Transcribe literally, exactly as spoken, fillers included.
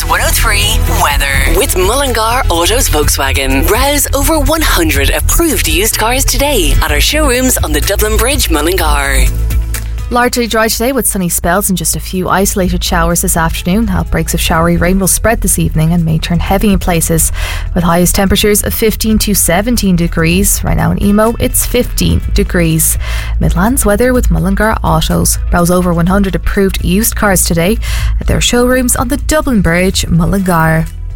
one oh three weather. With Mullingar Autos Volkswagen. Browse over one hundred approved used cars today at our showrooms on the Dublin Bridge, Mullingar. Largely dry today with sunny spells and just a few isolated showers this afternoon. Outbreaks of showery rain will spread this evening and may turn heavy in places, with highest temperatures of fifteen to seventeen degrees. Right now in Emo, it's fifteen degrees. Midlands weather with Mullingar Autos. Browse over one hundred approved used cars today at their showrooms on the Dublin Bridge, Mullingar.